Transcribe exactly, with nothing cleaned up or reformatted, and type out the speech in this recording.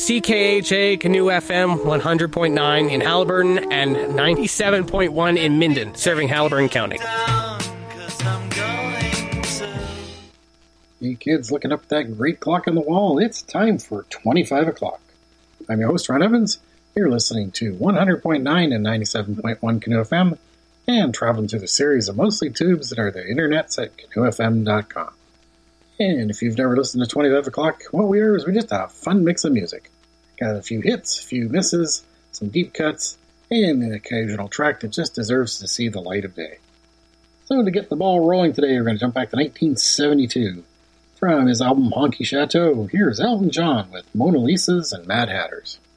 C K H A Canoe F M one hundred point nine in Haliburton and ninety-seven point one in Minden, serving Haliburton County. Hey kids, looking up at that great clock on the wall, it's time for twenty-five o'clock. I'm your host, Ron Evans. You're listening to one hundred point nine and ninety-seven point one Canoe F M and traveling through the series of mostly tubes that are the internets at canoe f m dot com. And if you've never listened to twenty-five o'clock, what we are is we just have a fun mix of music. Got a few hits, a few misses, some deep cuts, and an occasional track that just deserves to see the light of day. So to get the ball rolling today, we're going to jump back to nineteen seventy-two. From his album Honky Chateau, here's Elton John with Mona Lisas and Mad Hatters.